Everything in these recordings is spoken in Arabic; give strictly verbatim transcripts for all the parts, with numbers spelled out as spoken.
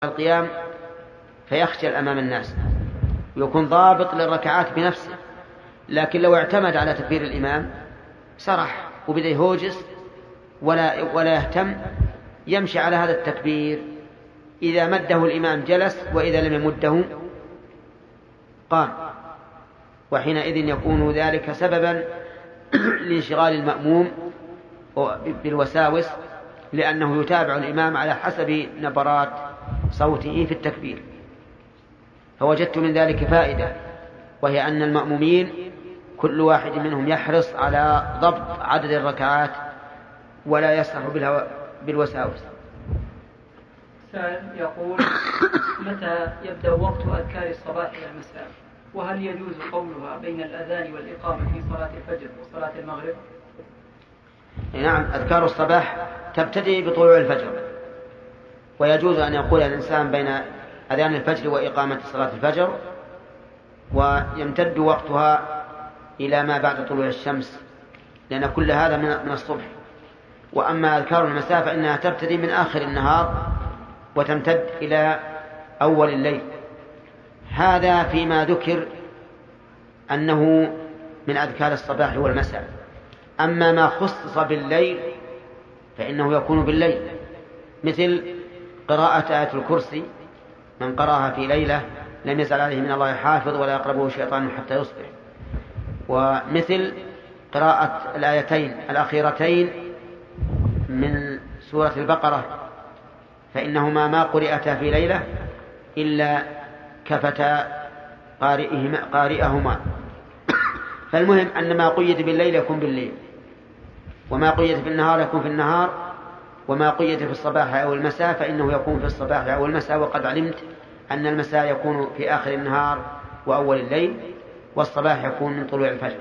القيام فيخجل أمام الناس ويكون ضابط للركعات بنفسه، لكن لو اعتمد على تكبير الإمام سرح وبدأ يهوجس ولا, ولا يهتم، يمشي على هذا التكبير. إذا مده الإمام جلس، وإذا لم يمده قام، وحينئذ يكون ذلك سببا لانشغال المأموم بالوساوس، لأنه يتابع الإمام على حسب نبرات صوته في التكبير. فوجدت من ذلك فائدة، وهي أن المأمومين كل واحد منهم يحرص على ضبط عدد الركعات ولا يسرح بالوساوس. سائل يقول: متى يبدأ وقت أذكار الصباح والمساء؟ وهل يجوز قولها بين الأذان والإقامة في صلاة الفجر وصلاة المغرب؟ نعم، أذكار الصباح تبتدئ بطلوع الفجر، ويجوز أن يقول الإنسان بين أذان الفجر وإقامة صلاة الفجر، ويمتد وقتها إلى ما بعد طلوع الشمس، لأن كل هذا من الصبح. وأما أذكار المساء فإنها تبتدئ من آخر النهار وتمتد إلى أول الليل. هذا فيما ذكر أنه من أذكار الصباح والمساء. أما ما خصص بالليل فإنه يكون بالليل، مثل قراءة آية الكرسي، من قرأها في ليلة لم يزل عليه من الله حافظ ولا يقربه شيطان حتى يصبح. ومثل قراءة الآيتين الأخيرتين من سورة البقرة، فإنهما ما قرئتا في ليلة إلا كفتا قارئهما. فالمهم أن ما قيد بالليل يكون بالليل، وما قيد في النهار يكون في النهار، وما قيد في الصباح أو المساء فإنه يكون في الصباح أو المساء. وقد علمت أن المساء يكون في آخر النهار وأول الليل، والصباح يكون من طلوع الفجر.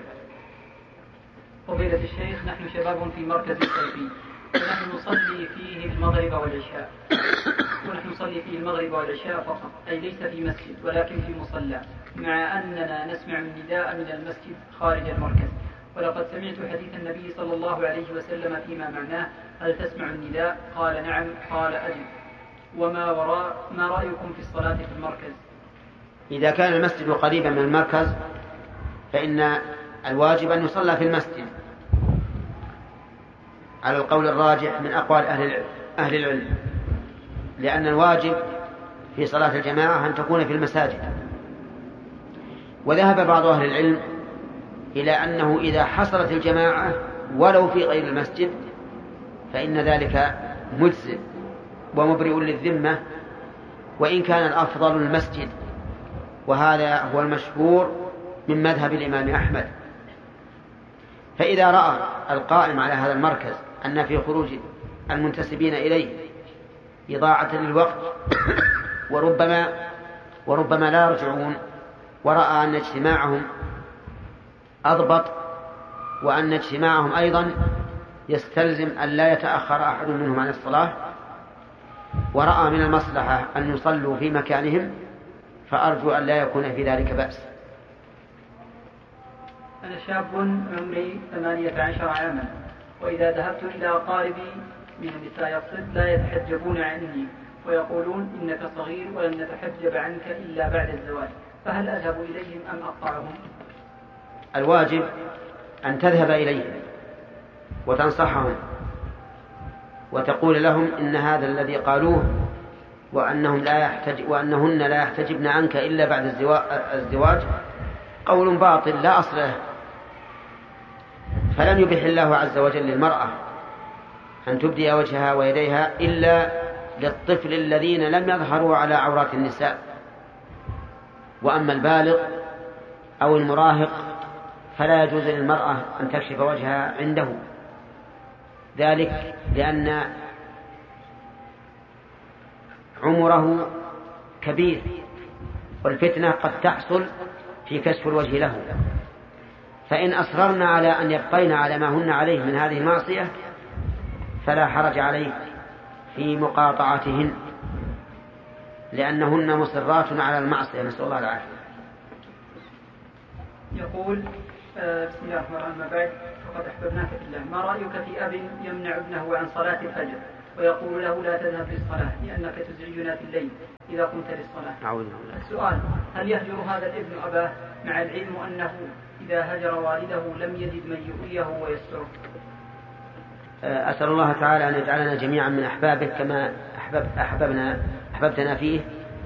فضيلة الشيخ، نحن شباب في مركز صيفي، ونحن نصلي فيه المغرب والعشاء، ونحن نصلي فيه المغرب والعشاء فقط، أي ليس في مسجد ولكن في مصلى، مع أننا نسمع النداء من المسجد خارج المركز. ولقد سمعت حديث النبي صلى الله عليه وسلم فيما معناه: هل تسمع النداء؟ قال: نعم. قال: أجل. وما وراء ما رأيكم في الصلاة في المركز؟ إذا كان المسجد قريبا من المركز فإن الواجب أن يصلى في المسجد على القول الراجح من أقوال أهل العلم، لأن الواجب في صلاة الجماعة أن تكون في المساجد. وذهب بعض أهل العلم إلى أنه إذا حصلت الجماعة ولو في غير المسجد فإن ذلك مجزئ ومبرئ للذمة، وإن كان الأفضل المسجد، وهذا هو المشهور من مذهب الإمام أحمد. فإذا رأى القائم على هذا المركز أن في خروج المنتسبين إليه إضاعة للوقت وربما وربما لا يرجعون، ورأى أن اجتماعهم أضبط، وأن اجتماعهم أيضا يستلزم أن لا يتأخر أحد منهم عن الصلاة، ورأى من المصلحة أن يصلوا في مكانهم، فأرجو أن لا يكون في ذلك بأس. أنا شاب عمري ثمانية عشر عاما، وإذا ذهبت إلى أقاربي من النساء يقصد لا يتحجبون عني ويقولون إنك صغير ولن نتحجب عنك إلا بعد الزواج، فهل أذهب إليهم أم أقطعهم؟ الواجب أن تذهب إليهم وتنصحهم وتقول لهم إن هذا الذي قالوه وأنهم لا يحتج وأنهن لا يحتجبن عنك إلا بعد الزواج قول باطل لا أصل له. فلم يبح الله عز وجل للمرأة أن تبدي وجهها ويديها إلا للطفل الذين لم يظهروا على عورات النساء. وأما البالغ أو المراهق فلا يجوز للمرأة أن تكشف وجهها عنده، ذلك لأن عمره كبير، والفتنة قد تحصل في كشف الوجه له. فإن أصررنا على أن يبقين على ما هن عليه من هذه المعصية فلا حرج عليه في مقاطعتهن، لأنهن مصرات على المعصية، نسأل الله العافية. يقول: آه بسم الله الرحمن الرحيم، بعد فقد أحببناك في الله، ما رأيك في أب يمنع ابنه عن صلاة الفجر ويقول له لا تذهب للصلاة لأنك تزعجنا في الليل إذا قمت للصلاة. السؤال: هل يهجر هذا الابن أباه مع العلم أنه إذا هجر والده لم يجد من يؤويه ويستره؟ أسأل الله تعالى أن يجعلنا جميعا من أحبابه كما أحبب أحببنا أحببتنا فيه.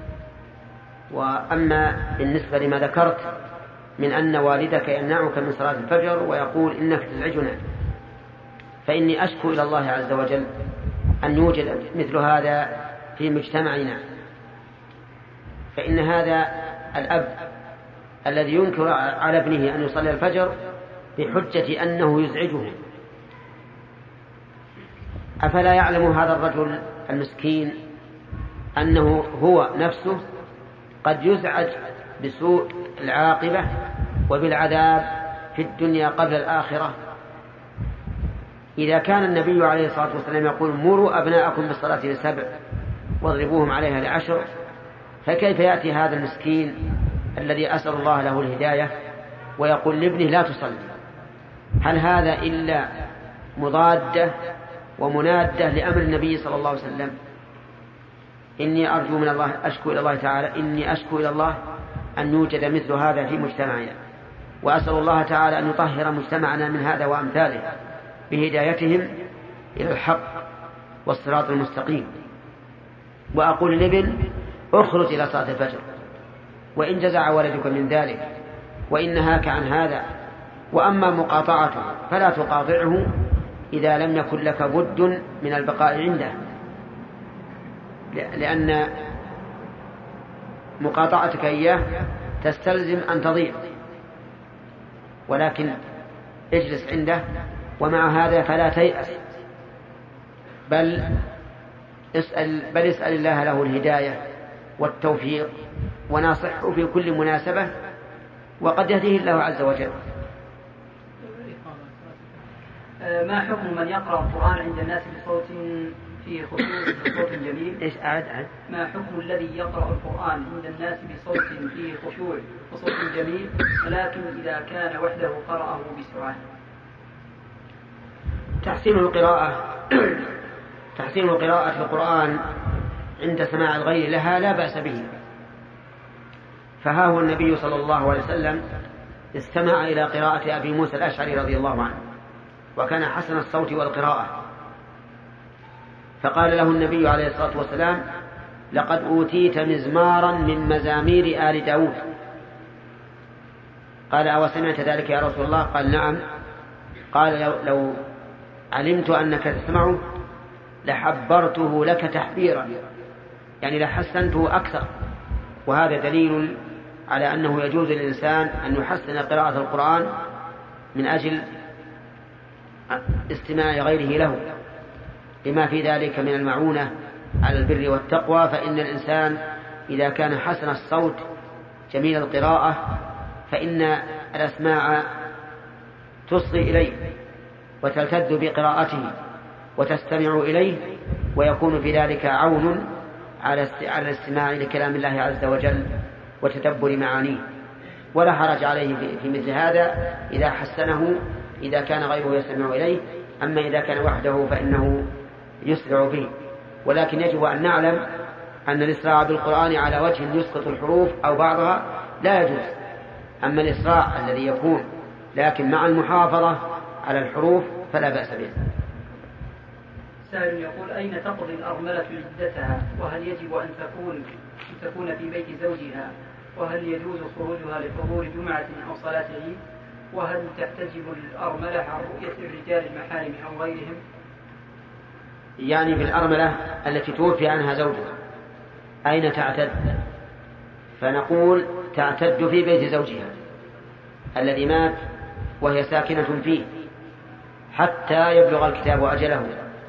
وأما بالنسبة لما ذكرت من أن والدك يمنعك من صلاة الفجر ويقول إنك تزعجنا، فإني أشكو إلى الله عز وجل أن يوجد مثل هذا في مجتمعنا، فإن هذا الأب الذي ينكر على ابنه أن يصلي الفجر بحجة أنه يزعجه، أفلا يعلم هذا الرجل المسكين أنه هو نفسه قد يزعج بسوء العاقبة وبالعذاب في الدنيا قبل الآخرة؟ إذا كان النبي عليه الصلاة والسلام يقول مروا أبناءكم بالصلاة لسبع واضربوهم عليها لعشر، فكيف يأتي هذا المسكين الذي أسأل الله له الهداية ويقول لابنه لا تصلي؟ هل هذا إلا مضادة ومنادة لأمر النبي صلى الله عليه وسلم؟ إني أرجو من الله، أشكو إلى الله تعالى إني أشكو إلى الله أن يوجد مثل هذا في مجتمعنا، وأسأل الله تعالى أن يطهر مجتمعنا من هذا وأمثاله بهدايتهم إلى الحق والصراط المستقيم. وأقول لابن اخرج إلى صلاة الفجر وإن جزع ولدك من ذلك وإن نهاك عن هذا. وأما مقاطعته فلا تقاطعه إذا لم يكن لك بد من البقاء عنده، لأن مقاطعتك إياه تستلزم أن تضيع، ولكن اجلس عنده. ومع هذا فلا تيأس، بل اسأل, بل اسأل الله له الهداية والتوفيق وناصحه في كل مناسبة، وقد يهديه الله عز وجل. ما حكم من يقرأ القرآن عند الناس بصوت فيه خشوع بصوت جميل؟ إيش أعد أعد ما حكم الذي يقرأ القرآن عند الناس بصوت فيه خشوع وصوت جميل ولكن إذا كان وحده قرأه بسرعة؟ تحسين القراءة تحسين القراءة القرآن عند سماع الغير لها لا بأس به، فها هو النبي صلى الله عليه وسلم استمع إلى قراءة أبي موسى الأشعري رضي الله عنه وكان حسن الصوت والقراءة، فقال له النبي عليه الصلاة والسلام لقد أوتيت مزمارا من مزامير آل داود. قال أو سمعت ذلك يا رسول الله؟ قال نعم. قال لو, لو علمت أنك تسمعه لحبرته لك تحبيرا، يعني لحسنته أكثر. وهذا دليل على أنه يجوز للإنسان أن يحسن قراءة القرآن من أجل استماع غيره له، لما في ذلك من المعونة على البر والتقوى. فإن الإنسان إذا كان حسن الصوت جميل القراءة فإن الأسماع تصغي إليه وتلتذ بقراءته وتستمع إليه، ويكون في ذلك عون على الاستماع لكلام الله عز وجل وتدبر معانيه. ولا حرج عليه في مثل هذا إذا حسنه إذا كان غيره يستمع إليه. أما إذا كان وحده فإنه يسرع به. ولكن يجب أن نعلم أن الإسراع بالقرآن على وجه يسقط الحروف أو بعضها لا يجوز. أما الإسراع الذي يكون لكن مع المحافظة على الحروف فلا بأس به. سائل يقول أين تقضي الأرملة عدتها؟ وهل يجب أن تكون أن تكون في بيت زوجها؟ وهل يجوز خروجها لحضور جمعة أو صلاة عيد؟ وهل تحتجب الأرملة عن رؤية الرجال المحارم أو غيرهم؟ يعني بالأرملة التي توفي عنها زوجها أين تعتد؟ فنقول تعتد في بيت زوجها الذي مات وهي ساكنة فيه حتى يبلغ الكتاب أجله.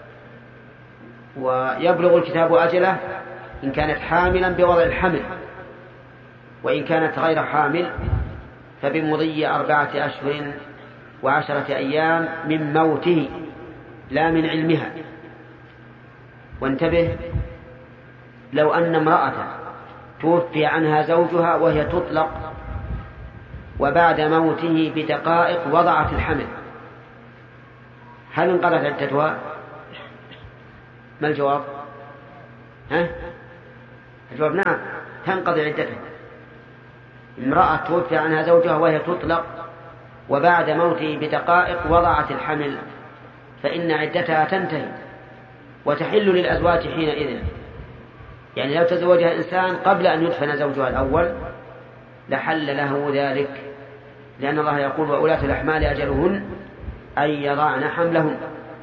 ويبلغ الكتاب أجله إن كانت حاملا بوضع الحمل، وإن كانت غير حامل فبمضي أربعة أشهر وعشرة أيام من موته لا من علمها. وانتبه، لو أن امرأة توفي عنها زوجها وهي تطلق وبعد موته بدقائق وضعت الحمل، هل انقضت عدتها؟ ما الجواب؟ ها؟ الجواب نعم، تنقضي عدتها. امرأة توفي عنها زوجها وهي تطلق وبعد موته بدقائق وضعت الحمل فإن عدتها تنتهي وتحل للأزواج حينئذ. يعني لو تزوجها إنسان قبل أن يدفن زوجها الأول لحل له ذلك، لأن الله يقول وأولاة الأحمال أجلهن أن يضعن حملهن.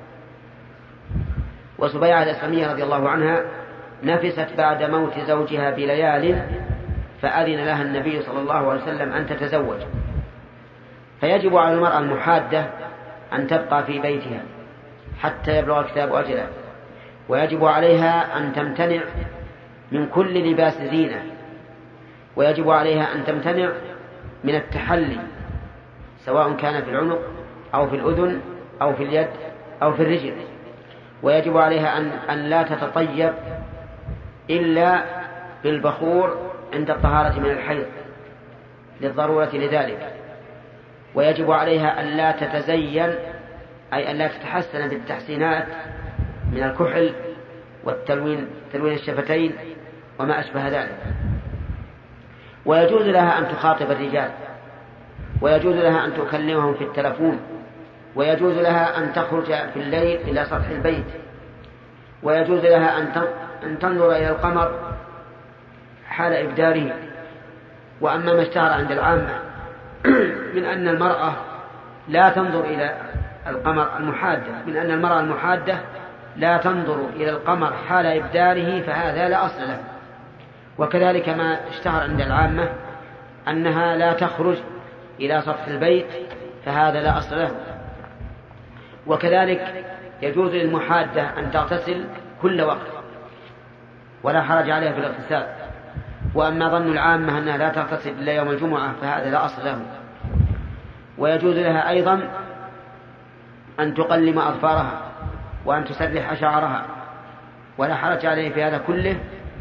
وسبيعة الأسلمية رضي الله عنها نفست بعد موت زوجها بليال فأذن لها النبي صلى الله عليه وسلم أن تتزوج. فيجب على المرأة المحادة أن تبقى في بيتها حتى يبلغ الكتاب أجله، ويجب عليها أن تمتنع من كل لباس زينة، ويجب عليها أن تمتنع من التحلي سواء كان في العنق أو في الأذن أو في اليد أو في الرجل، ويجب عليها أن, أن لا تتطيب إلا بالبخور عند الطهارة من الحيض للضرورة لذلك، ويجب عليها أن لا تتزين أي أن لا تتحسن بالتحسينات من الكحل والتلوين تلوين الشفتين وما أشبه ذلك. ويجوز لها أن تخاطب الرجال، ويجوز لها أن تكلمهم في التلفون، ويجوز لها أن تخرج في الليل إلى سطح البيت، ويجوز لها أن تنظر إلى القمر حال إبداره. وأما ما اشتهر عند العامة من أن المرأة لا تنظر إلى القمر المحادة من أن المرأة المحادة لا تنظر إلى القمر حال إبداره فهذا لا أصل له. وكذلك ما اشتهر عند العامة أنها لا تخرج إلى سطح البيت فهذا لا أصل له. وكذلك يجوز للمحادة أن تغتسل كل وقت ولا حرج عليها في الاغتسال. وأما ظن العامة أنها لا تغتسل إلا يوم الجمعة فهذا لا أصل له. ويجوز لها أيضا أن تقلم أظفارها وأن تسرح شعرها ولا حرج عليه في هذا كله.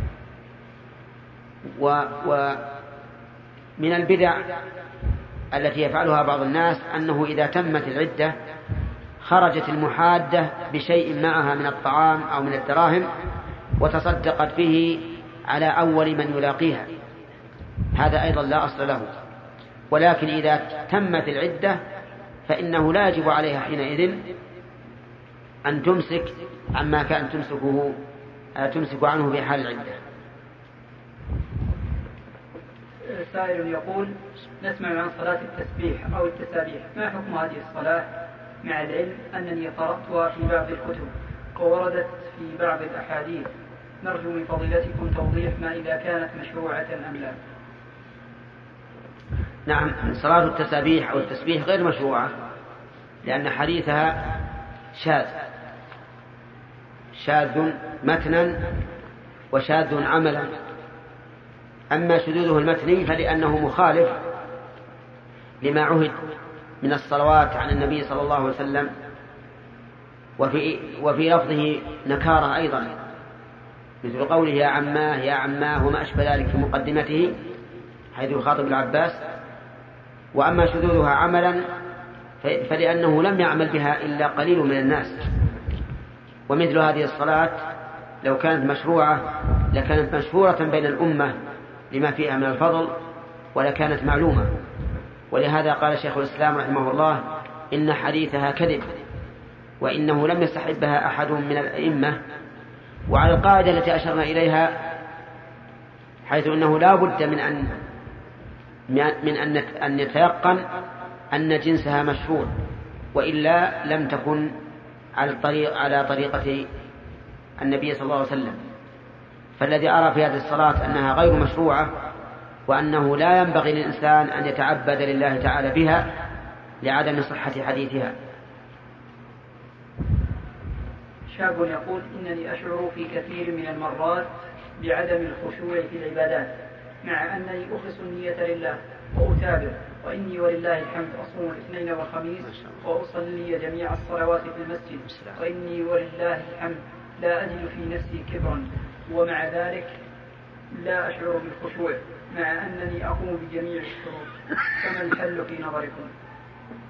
ومن البدع التي يفعلها بعض الناس أنه إذا تمت العدة خرجت المحادة بشيء معها من الطعام أو من الدراهم وتصدقت به على أول من يلاقيها، هذا أيضا لا أصل له. ولكن إذا تمت العدة فإنه لا يجب عليها حينئذ أن تمسك عما كان تمسكه تمسك عنه في حال العدة. سائل يقول نسمع عن صلاة التسبيح أو التسابيح، ما حكم هذه الصلاة مع العلم أنني قرأتها في بعض الكتب ووردت في بعض الأحاديث؟ نرجو من فضيلتكم توضيح ما إذا كانت مشروعة أم لا. نعم، صلاة التسابيح أو التسبيح غير مشروعة لأن حديثها شاذ شاذ متنا وشاذ عملا. أما شذوذه المتني فلأنه مخالف لما عهد من الصلوات عن النبي صلى الله عليه وسلم، وفي, وفي لفظه نكارة أيضا مثل قوله يا عماه يا عماه وما أشبه ذلك في مقدمته حيث يخاطب العباس. وأما شذوذها عملا فلأنه لم يعمل بها إلا قليل من الناس. ومثل هذه الصلاة لو كانت مشروعة لكانت مشهورة بين الأمة لما فيها من الفضل ولكانت معلومة. ولهذا قال شيخ الإسلام رحمه الله إن حديثها كذب وإنه لم يستحبها أحد من الأئمة. وعلى القاعدة التي أشرنا إليها حيث أنه لا بد من أن من أن يتيقن أن جنسها مشهور وإلا لم تكن على الطريق على طريقة النبي صلى الله عليه وسلم. فالذي أرى في هذه الصلاة أنها غير مشروعة وأنه لا ينبغي للإنسان أن يتعبد لله تعالى بها لعدم صحة حديثها. شاب يقول إنني أشعر في كثير من المرات بعدم الخشوع في العبادات مع أنني أخلص النية لله وأتابع، وإني ولله الحمد أصوم الاثنين والخميس وأصلي جميع الصلوات في المسجد، وإني ولله الحمد لا أجد في نفسي كبرا، ومع ذلك لا أشعر بالخشوع مع أنني أقوم بجميع الشروط، فما الحل في نظركم؟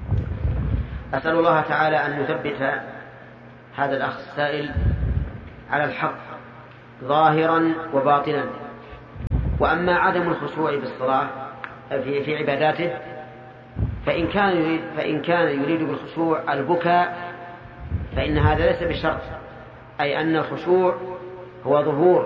أسأل الله تعالى أن يثبت هذا الأخ السائل على الحق ظاهرا وباطنا. وأما عدم الخشوع بالصلاة في, في عباداته فإن كان يريد, فإن كان يريد بالخشوع البكاء فإن هذا ليس بشرط، أي أن الخشوع هو ظهور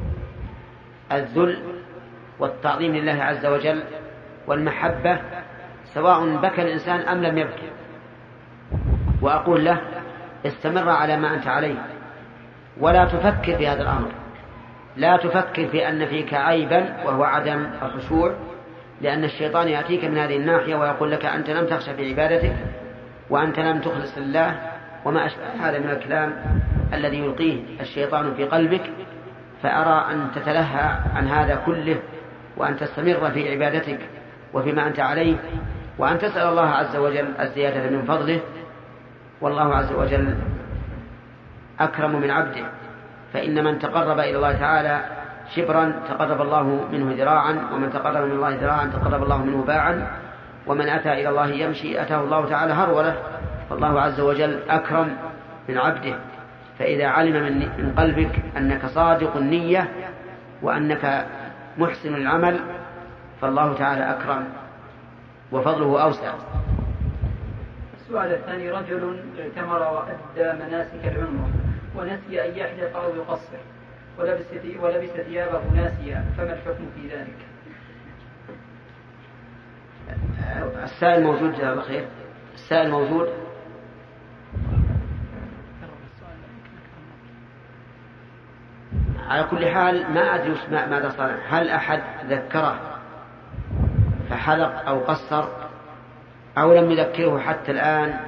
الذل والتعظيم لله عز وجل والمحبة سواء بكى الإنسان أم لم يبكي. وأقول له استمر على ما أنت عليه ولا تفكر في هذا الأمر، لا تفكر في أن فيك عيبا وهو عدم الخشوع، لأن الشيطان يأتيك من هذه الناحية ويقول لك أنت لم تخشى في عبادتك وأنت لم تخلص لله وما أشبه هذا من الكلام الذي يلقيه الشيطان في قلبك. فأرى أن تتلهى عن هذا كله وأن تستمر في عبادتك وفيما أنت عليه، وأن تسأل الله عز وجل الزيادة من فضله. والله عز وجل أكرم من عبده، فإن من تقرب إلى الله تعالى شبرا تقرب الله منه ذراعا، ومن تقرب من الله ذراعا تقرب الله منه باعا، ومن أتى إلى الله يمشي أتاه الله تعالى هرولة. فالله عز وجل أكرم من عبده، فإذا علم من قلبك أنك صادق النية وأنك محسن العمل فالله تعالى أكرم وفضله أوسع. السؤال الثاني: رجل اعتمر وأدى مناسك العمرة ونسي أن يحلق أو يقصر ولبس ولبس ثيابه ناسيا، فما الحكم في ذلك؟ السائل موجود جزاه الله خير. السائل موجود. على كل حال ما أدري ماذا صار، هل أحد ذكره فحلق أو قصر أو لم يذكره حتى الآن،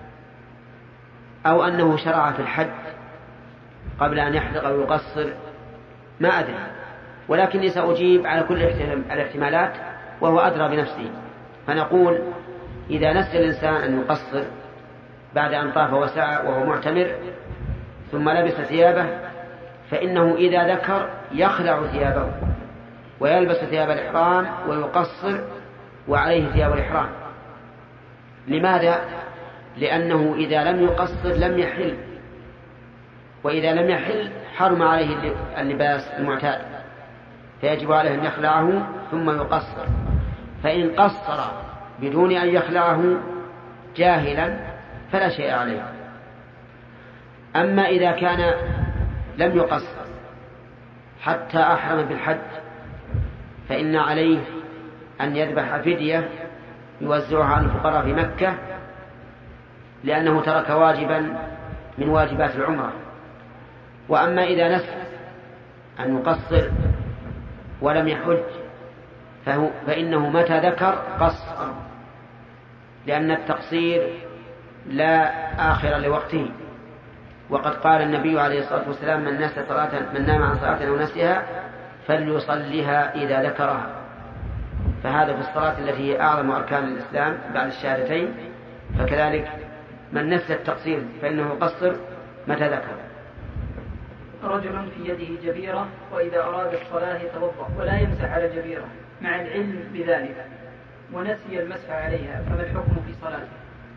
أو أنه شرع في الحج قبل أن يحلق أو يقصر، ما أدري، ولكني سأجيب على كل الاحتمالات وهو أدرى بنفسه. فنقول إذا نسي الإنسان أن يقصر بعد أن طاف وسعى وهو معتمر ثم لبس ثيابه، فإنه إذا ذكر يخلع ثيابه ويلبس ثياب الإحرام ويقصر وعليه ثياب الإحرام. لماذا؟ لأنه إذا لم يقصر لم يحل، وإذا لم يحل حرم عليه اللباس المعتاد، فيجب عليه أن يخلعه ثم يقصر. فإن قصر بدون أن يخلعه جاهلا فلا شيء عليه. أما إذا كان لم يقصر حتى أحرم بالحج فإن عليه أن يذبح فدية يوزعها على الفقراء في مكة، لأنه ترك واجبا من واجبات العمرة. وأما إذا نسي أن يقصر ولم يحج فهو فإنه متى ذكر قصر، لأن التقصير لا آخر لوقته. وقد قال النبي عليه الصلاة والسلام: من نسي صلاة من نام عن صلاة أو نسيها فليصليها إذا ذكرها. فهذا في الصلاة التي هي أعظم أركان الإسلام بعد الشهادتين، فكذلك من نسي التقصير فإنه يقصر متى ذكر. رجل في يده جبيرة وإذا أراد الصلاة يتوضأ ولا يمسح على جبيرة مع العلم بذلك ونسي المسح عليها، فما الحكم في صلاته؟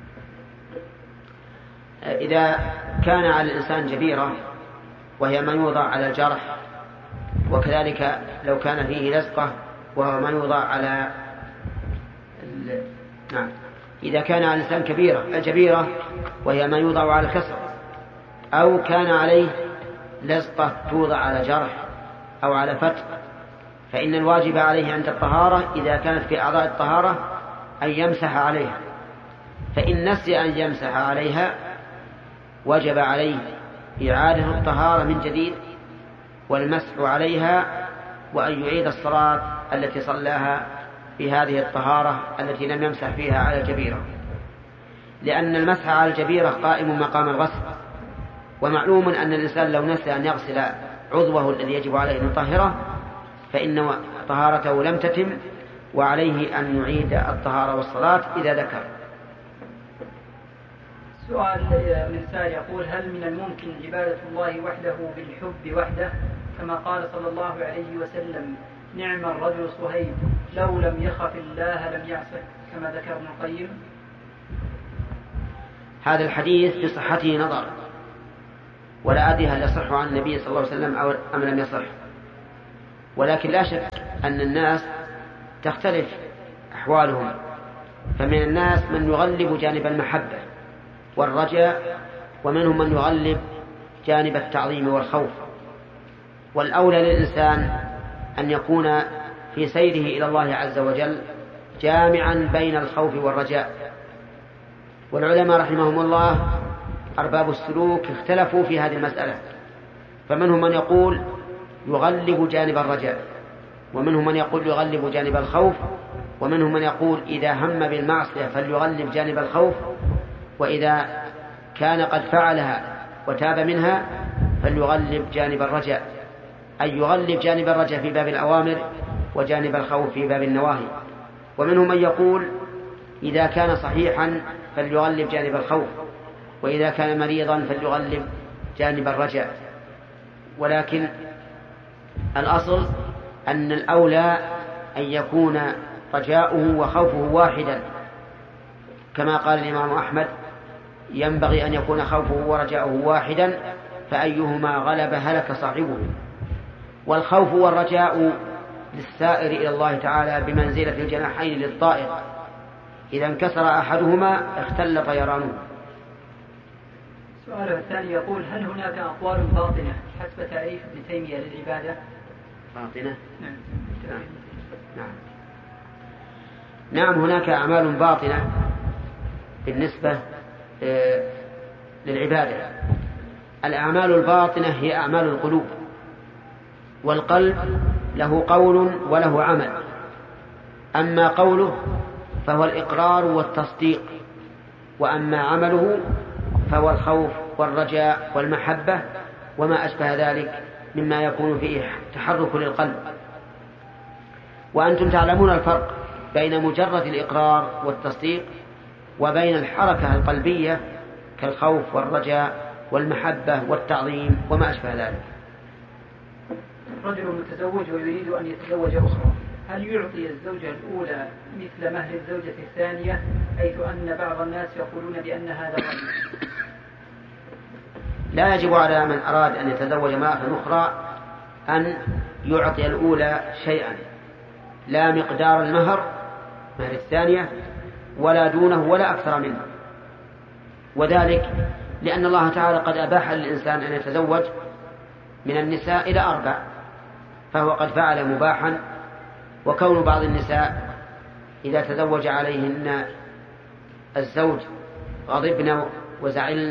إذا كان على الإنسان جبيرة وهي ما يوضع على الجرح، وكذلك لو كان فيه لزقة وهو ما يوضع على ال... نعم إذا كان على الإنسان كبيرة الجبيرة وهي ما يوضع على الكسر، أو كان عليه لزقة توضع على جرح أو على فتق، فإن الواجب عليه عند الطهارة إذا كانت في أعضاء الطهارة أن يمسح عليها. فإن نسي أن يمسح عليها وجب عليه إعادة الطهارة من جديد والمسح عليها، وأن يعيد الصلاة التي صلاها في هذه الطهارة التي لم يمسح فيها على الجبيرة، لأن المسح على الجبيرة قائم مقام الغسل. ومعلوم أن الإنسان لو نسي أن يغسل عضوه الذي يجب عليه أن يطهره فإن طهارته لم تتم، وعليه أن يعيد الطهارة والصلاة إذا ذكر. سؤال من سائل يقول: هل من الممكن عبادة الله وحده بالحب وحده كما قال صلى الله عليه وسلم: نعم الرجل صهيب لو لم يخف الله لم يعصه، كما ذكر ابن القيم؟ هذا الحديث بصحته نظر، ولا أدري هل يصح عن النبي صلى الله عليه وسلم أو أم لم يصح. ولكن لا شك أن الناس تختلف أحوالهم، فمن الناس من يغلب جانب المحبة والرجاء، ومنهم من يغلب جانب التعظيم والخوف. والأولى للإنسان أن يكون في سيره إلى الله عز وجل جامعا بين الخوف والرجاء. والعلماء رحمهم الله أرباب السلوك اختلفوا في هذه المسألة، فمنهم من يقول يغلب جانب الرجاء، ومنهم من يقول يغلب جانب الخوف، ومنهم من يقول إذا هم بالمعصية فليغلب جانب الخوف، وإذا كان قد فعلها وتاب منها فليغلب جانب الرجاء، أي يغلب جانب الرجاء في باب الأوامر وجانب الخوف في باب النواهي. ومنهم من يقول إذا كان صحيحا فليغلب جانب الخوف، وإذا كان مريضا فليغلب جانب الرجاء. ولكن الأصل أن الأولى أن يكون رجاؤه وخوفه واحدا، كما قال الإمام أحمد ينبغي أن يكون خوفه ورجاؤه واحدا، فأيهما غلب هلك صاحبه. والخوف والرجاء للسائر إلى الله تعالى بمنزلة الجناحين للطائر، إذا انكسر أحدهما اختل طيرانه. السؤال الثاني يقول: هل هناك أقوال باطنة حسب تعريف ابن تيمية للعبادة؟ باطنة؟ نعم. نعم. نعم. نعم هناك أعمال باطنة بالنسبة للعبادة. الأعمال الباطنة هي أعمال القلوب، والقلب له قول وله عمل. أما قوله فهو الإقرار والتصديق، وأما عمله فهو الخوف والرجاء والمحبة وما أشبه ذلك مما يكون فيه تحرك للقلب. وأنتم تعلمون الفرق بين مجرد الإقرار والتصديق وبين الحركة القلبية كالخوف والرجاء والمحبة والتعظيم وما أشبه ذلك. رجل متزوج ويريد أن يتزوج أخرى، هل يعطي الزوجة الأولى مثل مهر الزوجة الثانية، حيث أن بعض الناس يقولون بأن هذا غني؟ لا يجب على من أراد أن يتزوج امرأة أخرى أن يعطي الأولى شيئا، لا مقدار المهر مهر الثانية ولا دونه ولا أكثر منه، وذلك لأن الله تعالى قد أباح للإنسان أن يتزوج من النساء إلى أربع، فهو قد فعل مباحا. وكون بعض النساء إذا تزوج عليهن الزوج غضبن وزعلن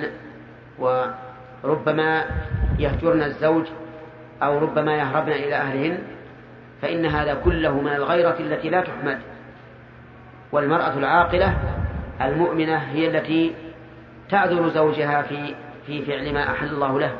وربما يهجرن الزوج أو ربما يهربن إلى أهلهن، فإن هذا كله من الغيرة التي لا تحمد. والمرأة العاقلة المؤمنة هي التي تعذر زوجها في في فعل ما أحل الله له.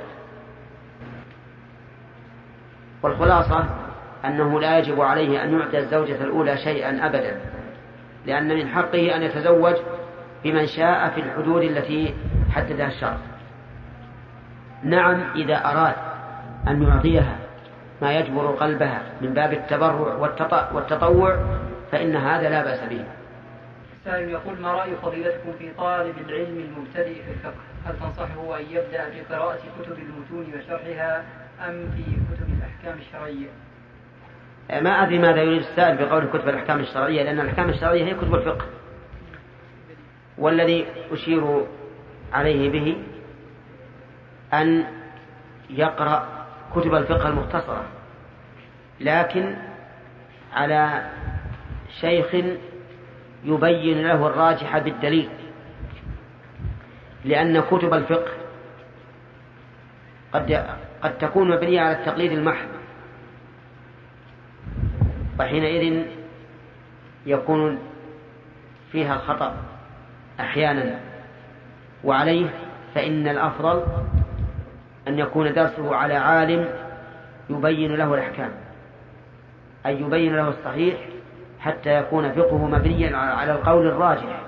والخلاصة أنه لا يجب عليه أن يعطي الزوجة الأولى شيئا أبدا، لأن من حقه أن يتزوج بمن شاء في الحدود التي حددها الشرع. نعم إذا أراد أن يعطيها ما يجبر قلبها من باب التبرع والتطوع فإن هذا لا بأس به. السائل يقول: ما رأي فضيلتكم في طالب العلم المبتدئ في الفقه؟ هل تنصحه أن يبدأ بقراءة كتب المتون وشرحها أم في كتب الأحكام الشرعية؟ ما أدري ماذا يريد السائل بقول كتب الأحكام الشرعية، لأن الأحكام الشرعية هي كتب الفقه، والذي أشير عليه به أن يقرأ كتب الفقه المختصرة، لكن على شيخ يبين له الراجح بالدليل، لأن كتب الفقه قد قد تكون مبنية على التقليد المحض، وحينئذ يكون فيها الخطأ أحيانا. وعليه فإن الأفضل أن يكون درسه على عالم يبين له الأحكام، أي يبين له الصحيح، حتى يكون فقهه مبنيا على القول الراجح،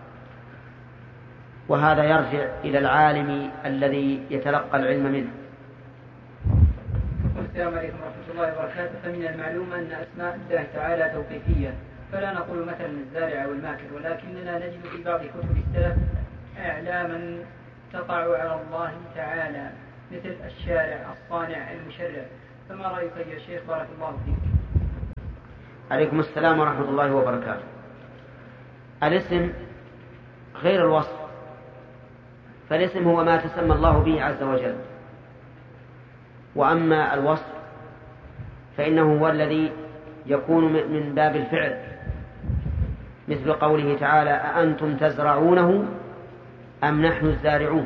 وهذا يرجع إلى العالم الذي يتلقى العلم منه. السلام عليكم ورحمة الله وبركاته. فمن المعلوم أن أسماء الله تعالى توقيفية، فلا نقول مثلا الزارع والماكر، ولكننا نجد في بعض كتب السلف إعلاما تقع على الله تعالى مثل الشارع، الصانع، المشرع. فما رأيك يا شيخ بارك الله فيك؟ عليكم السلام ورحمة الله وبركاته. الاسم غير الوصف، فالاسم هو ما تسمى الله به عز وجل، وأما الوصف فإنه هو الذي يكون من باب الفعل، مثل قوله تعالى أأنتم تزرعونه أم نحن الزارعون،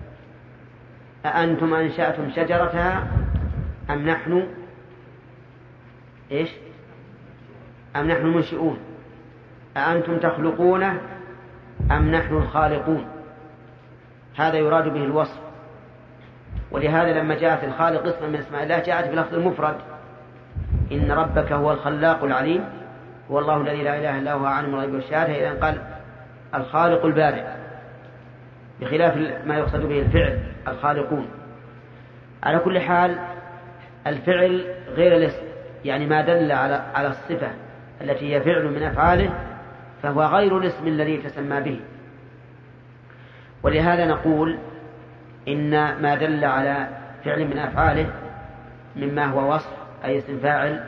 أأنتم أنشأتم شجرتها أم نحن إيش أم نحن المنشئون، أأنتم تخلقونه أم نحن الخالقون. هذا يراد به الوصف. ولهذا لما جاءت الخالق اسم من اسماء الله جاءت بلفظ المفرد، إن ربك هو الخلاق العليم، هو الله الذي لا إله إلا هو عالم الغيب والشهادة. إذن قال الخالق البارئ، بخلاف ما يقصد به الفعل الخالقون. على كل حال الفعل غير الاسم، يعني ما دل على على الصفة التي هي فعل من أفعاله فهو غير الاسم الذي تسمى به. ولهذا نقول إن ما دل على فعل من أفعاله مما هو وصف أي اسم فاعل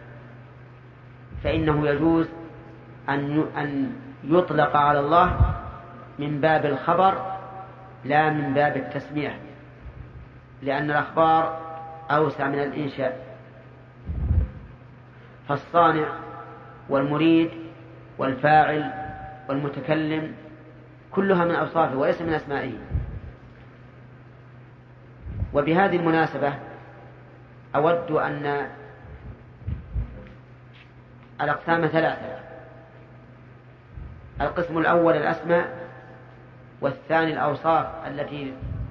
فإنه يجوز أن يطلق على الله من باب الخبر لا من باب التسمية، لأن الأخبار أوسع من الإنشاء. فالصانع والمريد والفاعل والمتكلم كلها من أوصافه وليس من أسمائه. وبهذه المناسبة أود أن الأقسام ثلاثة: القسم الأول الأسماء، والثاني الأوصاف التي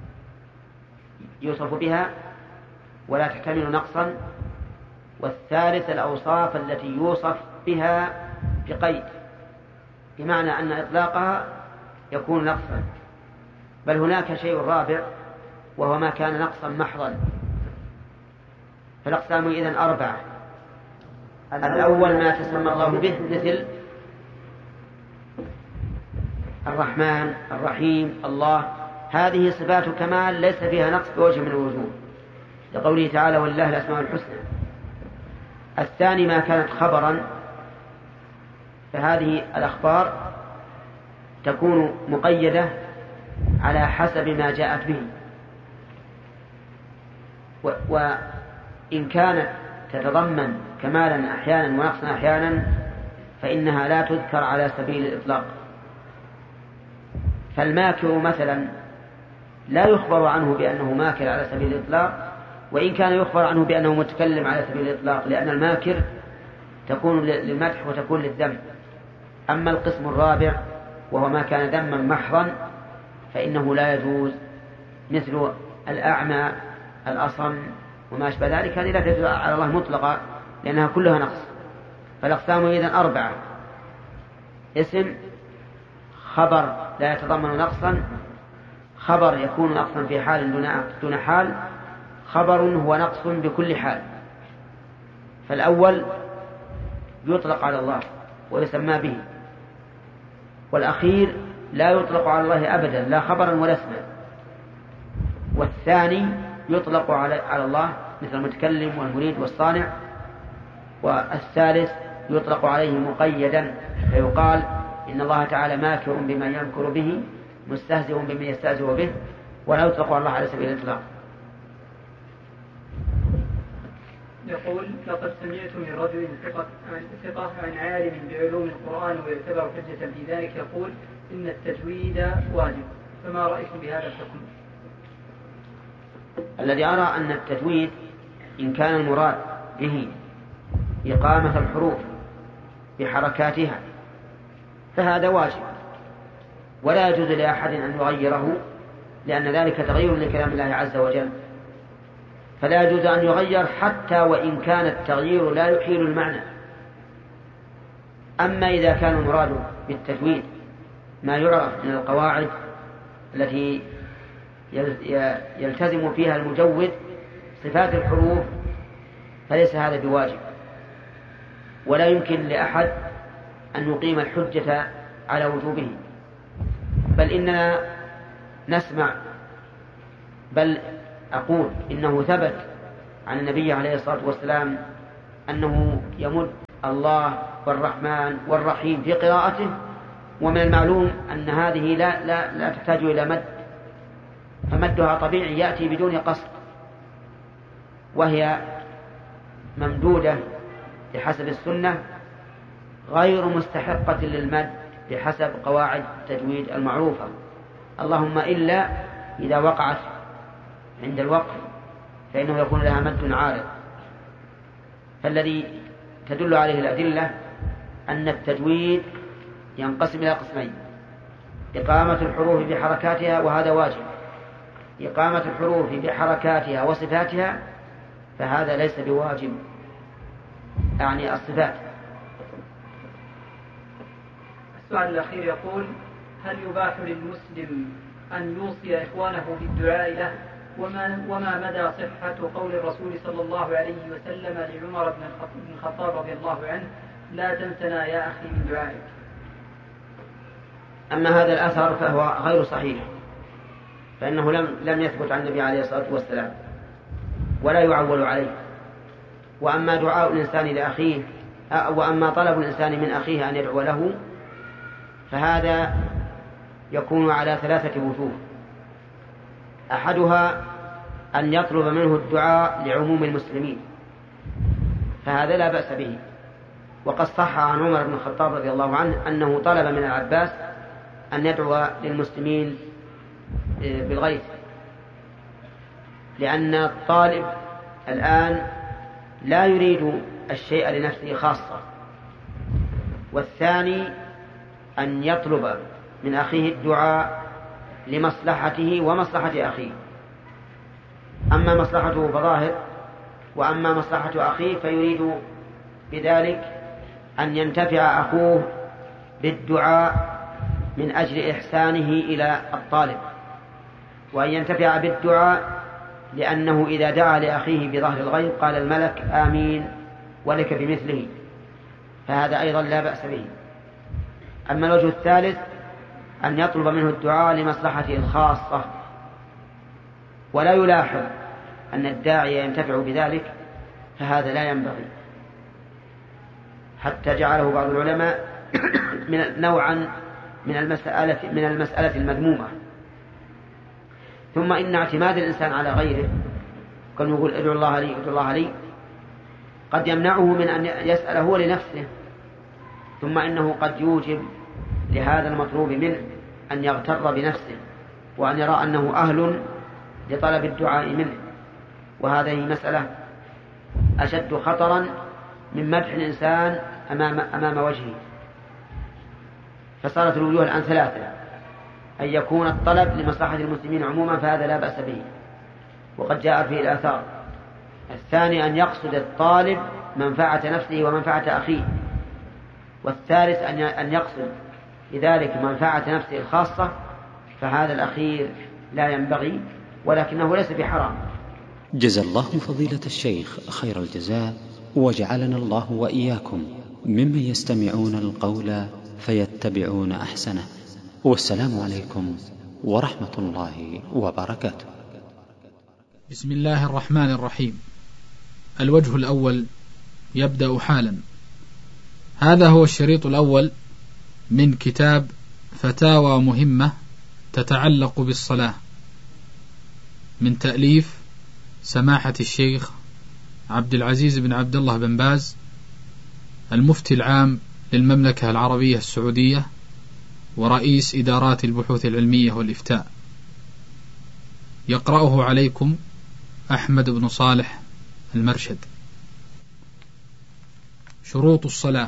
يوصف بها ولا تحتمل نقصا، والثالث الأوصاف التي يوصف بها بقيد، بمعنى أن إطلاقها يكون نقصا. بل هناك شيء رابع وهو ما كان نقصا محضا. فالأقسام إذن أربعة: الأول ما تسمى الله به مثل الرحمن، الرحيم، الله، هذه صفات كمال ليس فيها نقص بوجه من الوجوه، لقوله تعالى ولله الأسماء الحسنى. الثاني ما كانت خبرا، فهذه الأخبار تكون مقيدة على حسب ما جاءت به، وإن كانت تتضمن كمالا أحيانا ونقصا أحيانا فإنها لا تذكر على سبيل الإطلاق. فالماكر مثلا لا يخبر عنه بأنه ماكر على سبيل الإطلاق، وإن كان يخبر عنه بأنه متكلم على سبيل الإطلاق، لأن الماكر تكون للمدح وتكون للذم. أما القسم الرابع وهو ما كان ذما محضا فإنه لا يجوز، مثل الأعمى، الأصم وما أشبه ذلك، هذه لا تجوز على الله مطلقا لأنها كلها نقص. فالأقسام إذن أربعة: اسم، خبر لا يتضمن نقصا، خبر يكون نقصا في حال دون حال، خبر هو نقص بكل حال. فالأول يطلق على الله ويسمى به، والأخير لا يطلق على الله أبدا لا خبرا ولا اسما، والثاني يطلق على الله مثل المتكلم والمريد والصانع، والثالث يطلق عليه مقيدا فيقال إن الله تعالى ماكر بما يمكر به مستهزئ بما يستهزئ به، ولا يطلق على الله على سبيل الإطلاق. يقول: لقد سمعت من رجل ثقة عن عالم بعلوم القرآن ويعتبر حجة في ذلك يقول إن التجويد واجب، فما رأيكم بهذا الحكم؟ الذي أرى أن التجويد إن كان المراد به إقامة الحروف بحركاتها فهذا واجب، ولا يجوز لأحد أن يغيره، لأن ذلك تغيير لكلام الله عز وجل، فلا يجوز أن يغير حتى وإن كان التغيير لا يحيل المعنى. أما إذا كان المراد بالتجويد ما يعرف من القواعد التي يلتزم فيها المجود صفات الحروف فليس هذا بواجب، ولا يمكن لأحد أن يقيم الحجة على وجوبه، بل إننا نسمع بل أقول إنه ثبت عن النبي عليه الصلاة والسلام أنه يمد الله والرحمن والرحيم في قراءته، ومن المعلوم أن هذه لا, لا, لا تحتاج إلى مد، فمدها طبيعي يأتي بدون قصد، وهي ممدودة بحسب السنة غير مستحقة للمد بحسب قواعد التجويد المعروفة، اللهم إلا إذا وقعت عند الوقف فإنه يكون لها مد عارض. فالذي تدل عليه الأدلة أن التجويد ينقسم إلى قسمين: إقامة الحروف بحركاتها وهذا واجب، إقامة الحروف بحركاتها وصفاتها فهذا ليس بواجب، يعني الصفات. السؤال الأخير يقول: هل يباح للمسلم أن يوصي إخوانه بالدعاء له؟ وما, وما مدى صحة قول الرسول صلى الله عليه وسلم لعمر بن الخطاب رضي الله عنه: لا تنسنا يا أخي من دعائك؟ أما هذا الأثر فهو غير صحيح، فإنه لم, لم يثبت عن النبي عليه الصلاة والسلام ولا يعول عليه. وأما دعاء الإنسان لأخيه وأما طلب الإنسان من أخيه أن يدعو له فهذا يكون على ثلاثة وجوه: أحدها أن يطلب منه الدعاء لعموم المسلمين، فهذا لا بأس به، وقد صح عن عمر بن الخطاب رضي الله عنه أنه طلب من العباس أن يدعو للمسلمين بالغيث، لأن الطالب الآن لا يريد الشيء لنفسه خاصة. والثاني أن يطلب من أخيه الدعاء لمصلحته ومصلحة أخيه، أما مصلحته فظاهر، وأما مصلحة أخيه فيريد بذلك أن ينتفع أخوه بالدعاء من أجل إحسانه إلى الطالب، وأن ينتفع بالدعاء لأنه إذا دعا لأخيه بظهر الغيب قال الملك آمين ولك بمثله، فهذا أيضا لا بأس به. أما الوجه الثالث أن يطلب منه الدعاء لمصلحته الخاصة ولا يلاحظ أن الداعي ينتفع بذلك، فهذا لا ينبغي، حتى جعله بعض العلماء من نوعا من المسألة من المسألة المذمومة. ثم إن اعتماد الإنسان على غيره، كان يقول ادعو الله لي ادعو الله لي، قد يمنعه من أن يسأل هو لنفسه، ثم إنه قد يوجب لهذا المطلوب منه أن يغتر بنفسه وأن يرى أنه أهل لطلب الدعاء منه، وهذه مسألة أشد خطرا من مدح الإنسان أمام, أمام وجهه. فصارت الوجوه الآن ثلاثة: أن يكون الطلب لمصلحة المسلمين عموما فهذا لا بأس به وقد جاء فيه الآثار. الثاني أن يقصد الطالب منفعة نفسه ومنفعة أخيه. والثالث أن يقصد لذلك منفعة نفسه الخاصة، فهذا الأخير لا ينبغي ولكنه ليس بحرام. جزا الله فضيلة الشيخ خير الجزاء، وجعلنا الله وإياكم ممن يستمعون القول فيتبعون أحسنه. والسلام عليكم ورحمة الله وبركاته. بسم الله الرحمن الرحيم. الوجه الأول يبدأ حالا. هذا هو الشريط الأول من كتاب فتاوى مهمة تتعلق بالصلاة، من تأليف سماحة الشيخ عبد العزيز بن عبد الله بن باز المفتي العام للمملكة العربية السعودية ورئيس إدارات البحوث العلمية والإفتاء. يقرأه عليكم أحمد بن صالح المرشد. شروط الصلاة.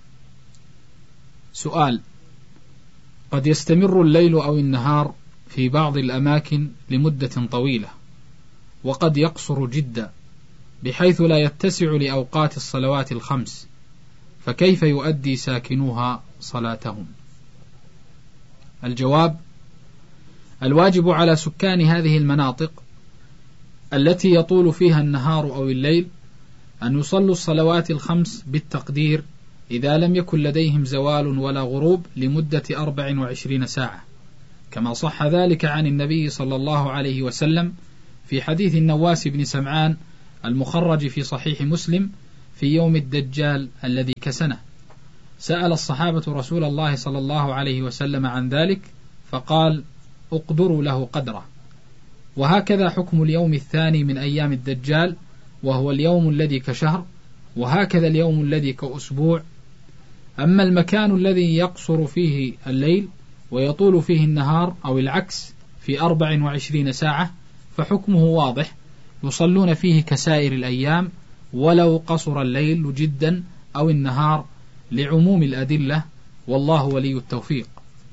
سؤال: قد يستمر الليل أو النهار في بعض الأماكن لمدة طويلة، وقد يقصر جدا بحيث لا يتسع لأوقات الصلوات الخمس، فكيف يؤدي ساكنوها صلاتهم؟ الجواب: الواجب على سكان هذه المناطق التي يطول فيها النهار أو الليل أن يصلوا الصلوات الخمس بالتقدير إذا لم يكن لديهم زوال ولا غروب لمدة أربع وعشرين ساعة، كما صح ذلك عن النبي صلى الله عليه وسلم في حديث النواس بن سمعان المخرج في صحيح مسلم في يوم الدجال الذي كسنه، سأل الصحابة رسول الله صلى الله عليه وسلم عن ذلك فقال: اقدروا له قدره. وهكذا حكم اليوم الثاني من أيام الدجال، وهو اليوم الذي كشهر، وهكذا اليوم الذي كأسبوع. أما المكان الذي يقصر فيه الليل ويطول فيه النهار أو العكس في أربع وعشرين ساعة فحكمه واضح، يصلون فيه كسائر الأيام ولو قصر الليل جدا أو النهار، لعموم الأدلة، والله ولي التوفيق.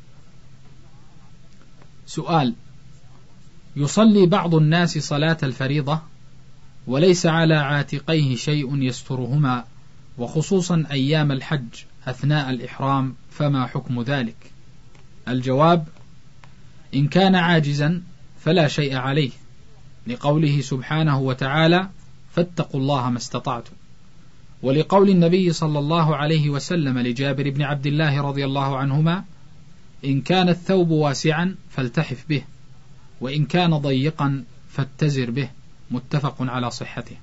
سؤال: يصلي بعض الناس صلاة الفريضة وليس على عاتقيه شيء يسترهما، وخصوصا أيام الحج أثناء الإحرام، فما حكم ذلك؟ الجواب: إن كان عاجزا فلا شيء عليه، لقوله سبحانه وتعالى: فاتقوا الله ما استطعتم، ولقول النبي صلى الله عليه وسلم لجابر بن عبد الله رضي الله عنهما: إن كان الثوب واسعا فالتحف به، وإن كان ضيقا فاتزر به، متفق على صحته.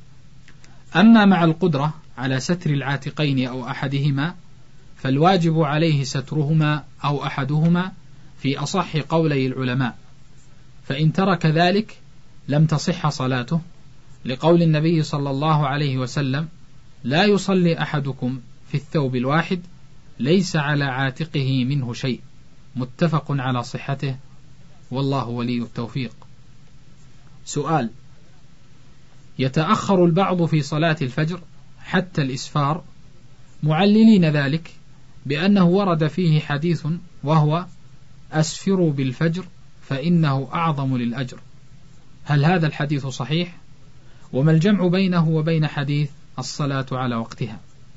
أما مع القدرة على ستر العاتقين أو أحدهما فالواجب عليه سترهما أو أحدهما في أصح قولي العلماء، فإن ترك ذلك لم تصح صلاته، لقول النبي صلى الله عليه وسلم: لا يصلي أحدكم في الثوب الواحد ليس على عاتقه منه شيء، متفق على صحته، والله ولي التوفيق. سؤال: يتأخر البعض في صلاة الفجر حتى الإسفار، معللين ذلك بأنه ورد فيه حديث وهو: أسفروا بالفجر فإنه أعظم للأجر. هل هذا الحديث صحيح؟ وما الجمع بينه وبين حديث الصلاة على وقتها؟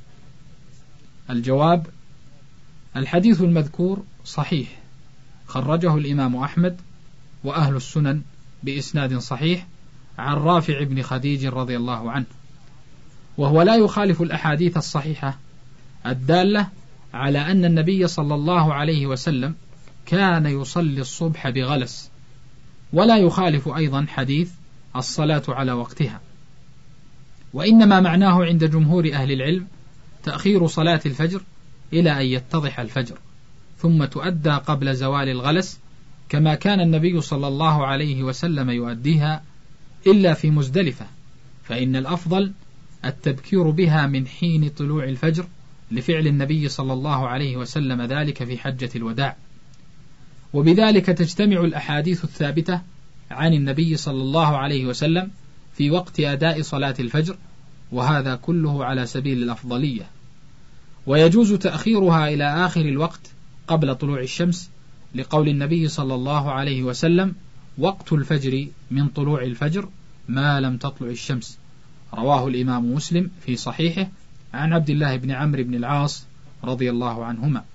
الجواب: الحديث المذكور صحيح، خرجه الإمام أحمد وأهل السنن بإسناد صحيح عن رافع بن خديج رضي الله عنه، وهو لا يخالف الأحاديث الصحيحة الدالة على أن النبي صلى الله عليه وسلم كان يصلي الصبح بغلس، ولا يخالف أيضا حديث الصلاة على وقتها، وإنما معناه عند جمهور أهل العلم تأخير صلاة الفجر إلى أن يتضح الفجر، ثم تؤدى قبل زوال الغلس، كما كان النبي صلى الله عليه وسلم يؤديها، إلا في مزدلفة، فإن الأفضل التبكير بها من حين طلوع الفجر، لفعل النبي صلى الله عليه وسلم ذلك في حجة الوداع. وبذلك تجتمع الأحاديث الثابتة عن النبي صلى الله عليه وسلم في وقت أداء صلاة الفجر، وهذا كله على سبيل الأفضلية. ويجوز تأخيرها إلى آخر الوقت قبل طلوع الشمس، لقول النبي صلى الله عليه وسلم: وقت الفجر من طلوع الفجر ما لم تطلع الشمس، رواه الإمام مسلم في صحيحه عن عبد الله بن عمرو بن العاص رضي الله عنهما.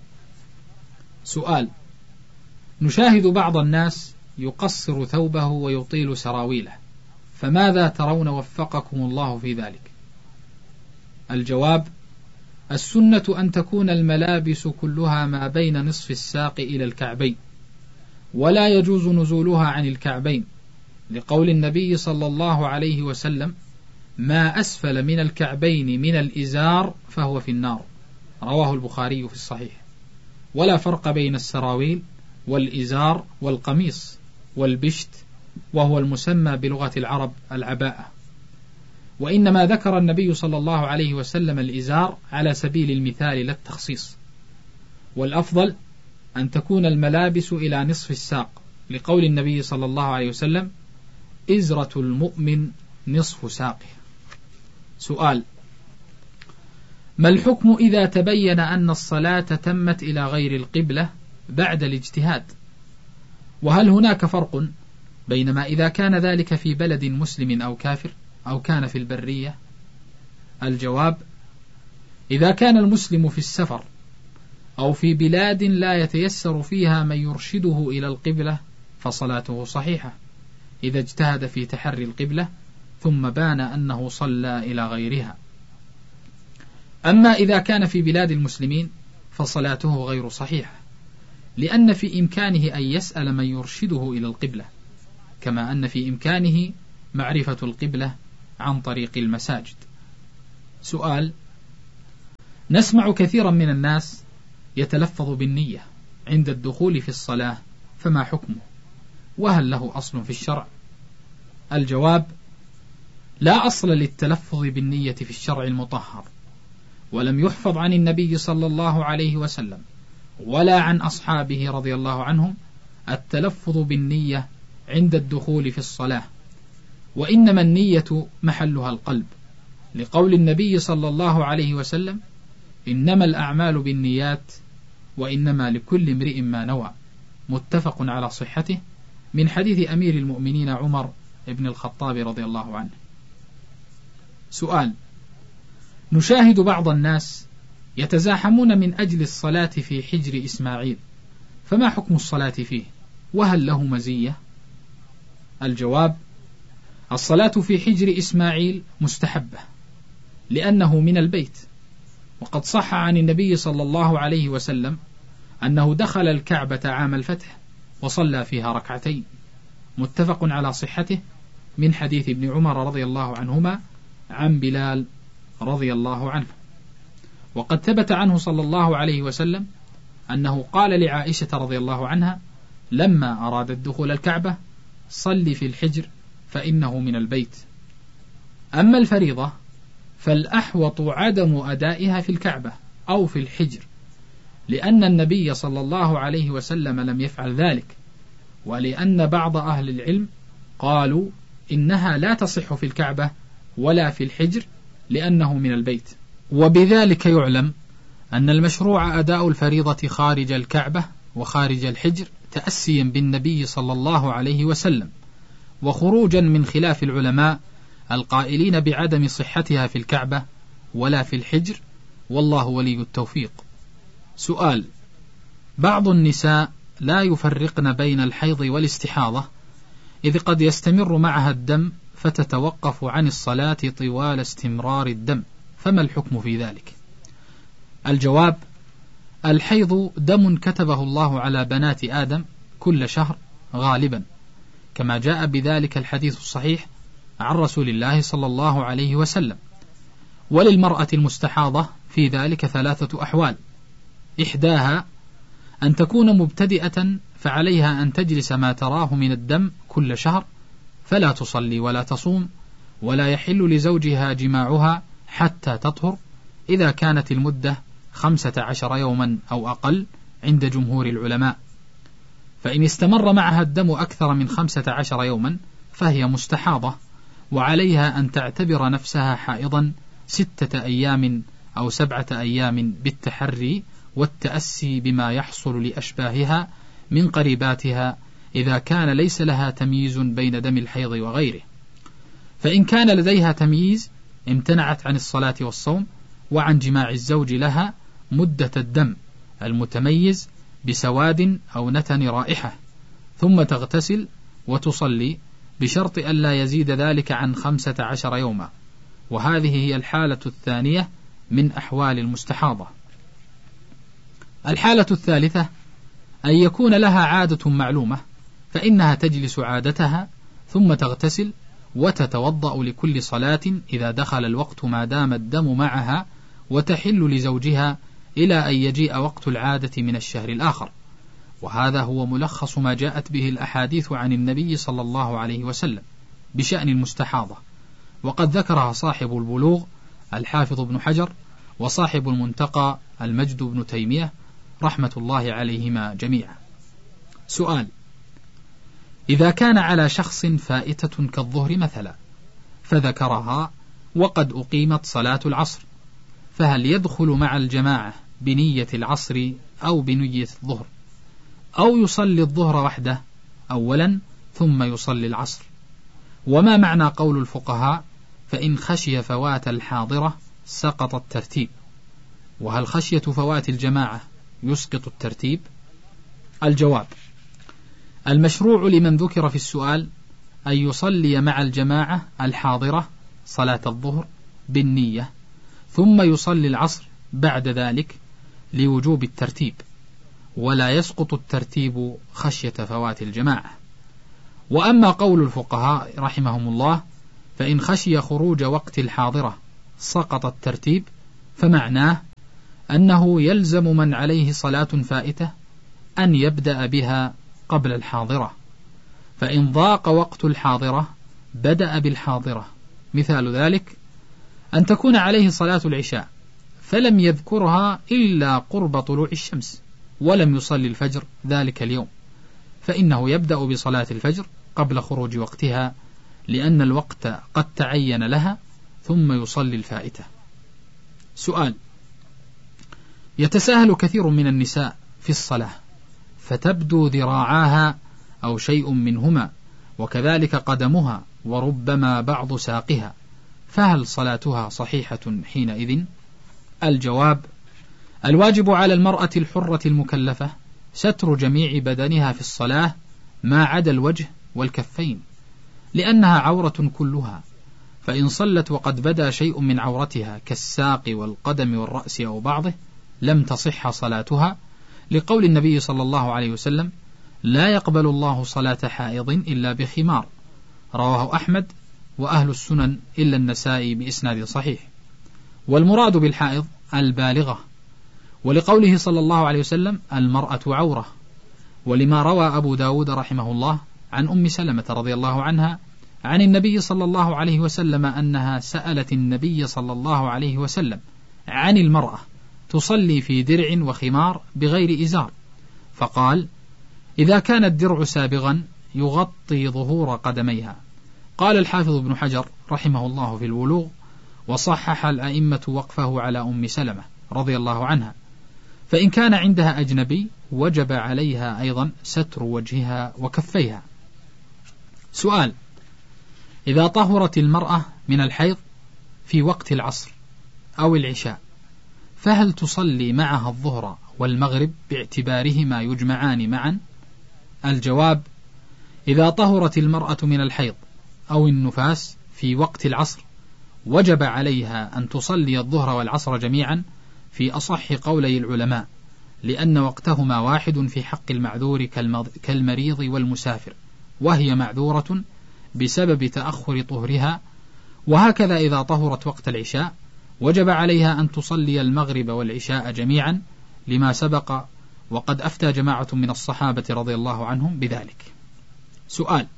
سؤال: نشاهد بعض الناس يقصر ثوبه ويطيل سراويله، فماذا ترون وفقكم الله في ذلك؟ الجواب: السنة أن تكون الملابس كلها ما بين نصف الساق إلى الكعبين، ولا يجوز نزولها عن الكعبين، لقول النبي صلى الله عليه وسلم: ما أسفل من الكعبين من الإزار فهو في النار، رواه البخاري في الصحيح. ولا فرق بين السراويل والإزار والقميص والبشت، وهو المسمى بلغة العرب العباءة، وإنما ذكر النبي صلى الله عليه وسلم الإزار على سبيل المثال لا التخصيص. والأفضل أن تكون الملابس إلى نصف الساق، لقول النبي صلى الله عليه وسلم: إزرة المؤمن نصف ساقه. سؤال: ما الحكم إذا تبين أن الصلاة تمت إلى غير القبلة بعد الاجتهاد؟ وهل هناك فرق بين ما إذا كان ذلك في بلد مسلم أو كافر أو كان في البرية؟ الجواب: إذا كان المسلم في السفر أو في بلاد لا يتيسر فيها من يرشده إلى القبلة فصلاته صحيحة، إذا اجتهد في تحري القبلة ثم بان أنه صلى إلى غيرها. أما إذا كان في بلاد المسلمين فصلاته غير صحيحة، لأن في إمكانه أن يسأل من يرشده إلى القبلة، كما أن في إمكانه معرفة القبلة عن طريق المساجد. سؤال: نسمع كثيرا من الناس يتلفظ بالنية عند الدخول في الصلاة، فما حكمه؟ وهل له أصل في الشرع؟ الجواب: لا أصل للتلفظ بالنية في الشرع المطهر، ولم يحفظ عن النبي صلى الله عليه وسلم ولا عن أصحابه رضي الله عنهم التلفظ بالنية عند الدخول في الصلاة، وإنما النية محلها القلب، لقول النبي صلى الله عليه وسلم: إنما الأعمال بالنيات وإنما لكل امرئ ما نوى، متفق على صحته، من حديث أمير المؤمنين عمر بن الخطاب رضي الله عنه. سؤال: نشاهد بعض الناس يتزاحمون من أجل الصلاة في حجر إسماعيل، فما حكم الصلاة فيه؟ وهل له مزية؟ الجواب: الصلاة في حجر إسماعيل مستحبة، لأنه من البيت، وقد صح عن النبي صلى الله عليه وسلم أنه دخل الكعبة عام الفتح وصلى فيها ركعتين، متفق على صحته، من حديث ابن عمر رضي الله عنهما عن بلال رضي الله عنه. وقد ثبت عنه صلى الله عليه وسلم أنه قال لعائشة رضي الله عنها لما أرادت دخول الكعبة: صلي في الحجر فإنه من البيت. أما الفريضة فالأحوط عدم أدائها في الكعبة أو في الحجر، لأن النبي صلى الله عليه وسلم لم يفعل ذلك، ولأن بعض أهل العلم قالوا إنها لا تصح في الكعبة ولا في الحجر لأنه من البيت. وبذلك يعلم أن المشروع أداء الفريضة خارج الكعبة وخارج الحجر تأسيا بالنبي صلى الله عليه وسلم، وخروجا من خلاف العلماء القائلين بعدم صحتها في الكعبة ولا في الحجر، والله ولي التوفيق. سؤال: بعض النساء لا يفرقن بين الحيض والاستحاضة، إذ قد يستمر معها الدم فتتوقف عن الصلاة طوال استمرار الدم، فما الحكم في ذلك؟ الجواب: الحيض دم كتبه الله على بنات آدم كل شهر غالبا، كما جاء بذلك الحديث الصحيح عن رسول الله صلى الله عليه وسلم. وللمرأة المستحاضة في ذلك ثلاثة أحوال: إحداها أن تكون مبتدئة، فعليها أن تجلس ما تراه من الدم كل شهر، فلا تصلي ولا تصوم، ولا يحل لزوجها جماعها حتى تطهر، إذا كانت المدة خمسة عشر يوما أو أقل عند جمهور العلماء. فإن استمر معها الدم أكثر من خمسة عشر يوما فهي مستحاضة، وعليها أن تعتبر نفسها حائضا ستة أيام أو سبعة أيام بالتحري والتأسي بما يحصل لأشباهها من قريباتها، إذا كان ليس لها تمييز بين دم الحيض وغيره. فإن كان لديها تمييز امتنعت عن الصلاة والصوم وعن جماع الزوج لها مدة الدم المتميز بسواد أو نتن رائحة، ثم تغتسل وتصلي بشرط ألا يزيد ذلك عن خمسة عشر يوما، وهذه هي الحالة الثانية من أحوال المستحاضة. الحالة الثالثة أن يكون لها عادة معلومة، فإنها تجلس عادتها ثم تغتسل وتتوضأ لكل صلاة إذا دخل الوقت ما دام الدم معها، وتحل لزوجها إلى أن يجيء وقت العادة من الشهر الآخر. وهذا هو ملخص ما جاءت به الأحاديث عن النبي صلى الله عليه وسلم بشأن المستحاضة، وقد ذكرها صاحب البلوغ الحافظ ابن حجر، وصاحب المنتقى المجد بن تيمية رحمة الله عليهما جميعا. سؤال: إذا كان على شخص فائتة كالظهر مثلا فذكرها وقد أقيمت صلاة العصر، فهل يدخل مع الجماعة بنية العصر أو بنية الظهر، أو يصلي الظهر وحده أولا ثم يصلي العصر؟ وما معنى قول الفقهاء فإن خشي فوات الحاضرة سقط الترتيب؟ وهل خشية فوات الجماعة يسقط الترتيب؟ الجواب: المشروع لمن ذكر في السؤال أن يصلي مع الجماعة الحاضرة صلاة الظهر بالنية، ثم يصلي العصر بعد ذلك لوجوب الترتيب، ولا يسقط الترتيب خشية فوات الجماعة. وأما قول الفقهاء رحمهم الله فإن خشي خروج وقت الحاضرة سقط الترتيب، فمعناه أنه يلزم من عليه صلاة فائتة أن يبدأ بها قبل الحاضرة، فإن ضاق وقت الحاضرة بدأ بالحاضرة. مثال ذلك أن تكون عليه صلاة العشاء فلم يذكرها إلا قرب طلوع الشمس ولم يصلي الفجر ذلك اليوم، فإنه يبدأ بصلاة الفجر قبل خروج وقتها لأن الوقت قد تعين لها، ثم يصلي الفائتة. سؤال: يتساهل كثير من النساء في الصلاة فتبدو ذراعاها أو شيء منهما وكذلك قدمها وربما بعض ساقها، فهل صلاتها صحيحة حينئذ؟ الجواب: الواجب على المرأة الحرة المكلفة ستر جميع بدنها في الصلاة ما عدا الوجه والكفين، لأنها عورة كلها، فإن صلت وقد بدا شيء من عورتها كالساق والقدم والرأس أو بعضه لم تصح صلاتها، لقول النبي صلى الله عليه وسلم: لا يقبل الله صلاة حائض إلا بخمار، رواه أحمد وأهل السنن إلا النسائي بإسناد صحيح. والمراد بالحائض البالغة، ولقوله صلى الله عليه وسلم: المرأة عورة، ولما روى أبو داود رحمه الله عن أم سلمة رضي الله عنها عن النبي صلى الله عليه وسلم أنها سألت النبي صلى الله عليه وسلم عن المرأة تصلي في درع وخمار بغير إزار، فقال: إذا كان الدرع سابغا يغطي ظهور قدميها. قال الحافظ ابن حجر رحمه الله في البلوغ: وصحح الأئمة وقفه على أم سلمة رضي الله عنها، فإن كان عندها أجنبي وجب عليها أيضا ستر وجهها وكفيها. سؤال: إذا طهرت المرأة من الحيض في وقت العصر أو العشاء فهل تصلي معها الظهر والمغرب باعتبارهما يجمعان معا؟ الجواب: إذا طهرت المرأة من الحيض أو النفاس في وقت العصر وجب عليها أن تصلي الظهر والعصر جميعا في أصح قولي العلماء، لأن وقتهما واحد في حق المعذور كالمريض والمسافر، وهي معذورة بسبب تأخر طهرها. وهكذا إذا طهرت وقت العشاء وجب عليها أن تصلي المغرب والعشاء جميعا لما سبق، وقد أفتى جماعة من الصحابة رضي الله عنهم بذلك. سؤال: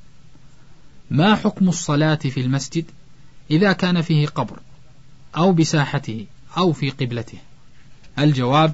ما حكم الصلاة في المسجد إذا كان فيه قبر أو بساحته أو في قبلته؟ الجواب: